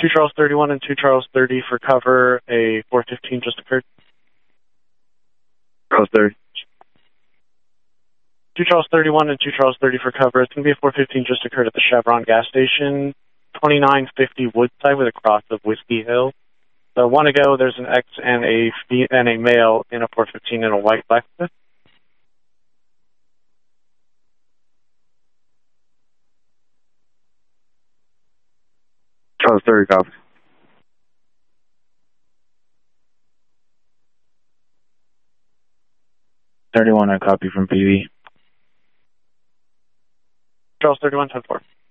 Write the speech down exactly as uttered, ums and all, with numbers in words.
two Charles thirty-one and two Charles thirty for cover. A four fifteen just occurred. Charles thirty. two Charles thirty-one and two Charles thirty for cover. It's going to be a four fifteen just occurred at the Chevron gas station, twenty-nine fifty Woodside with a cross of Whiskey Hill. So one to go, there's an X and a fe- and a male in a four fifteen in a white Lexus. Charles thirty, copy. thirty-one, I copy from P V. Charles thirty-one, ten four.